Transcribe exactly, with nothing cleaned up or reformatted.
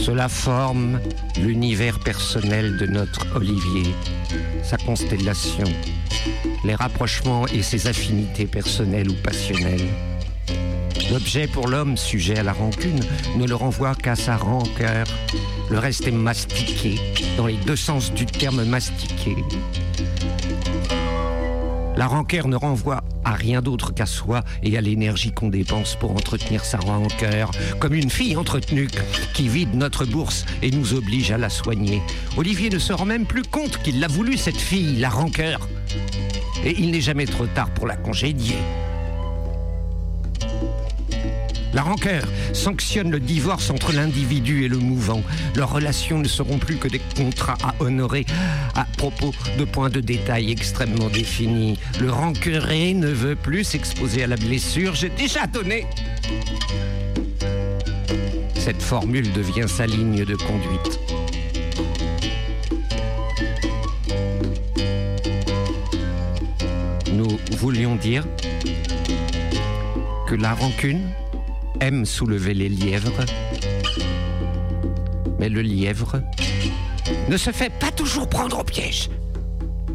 Cela forme l'univers personnel de notre Olivier, sa constellation, les rapprochements et ses affinités personnelles ou passionnelles. L'objet pour l'homme sujet à la rancune ne le renvoie qu'à sa rancœur. Le reste est mastiqué, dans les deux sens du terme mastiqué. La rancœur ne renvoie à rien d'autre qu'à soi et à l'énergie qu'on dépense pour entretenir sa rancœur, comme une fille entretenue qui vide notre bourse et nous oblige à la soigner. Olivier ne se rend même plus compte qu'il l'a voulu, cette fille, la rancœur. Et il n'est jamais trop tard pour la congédier. La rancœur sanctionne le divorce entre l'individu et le mouvant. Leurs relations ne seront plus que des contrats à honorer à propos de points de détail extrêmement définis. Le rancœuré ne veut plus s'exposer à la blessure. J'ai déjà donné. Cette formule devient sa ligne de conduite. Nous voulions dire que la rancune aime soulever les lièvres, mais le lièvre ne se fait pas toujours prendre au piège.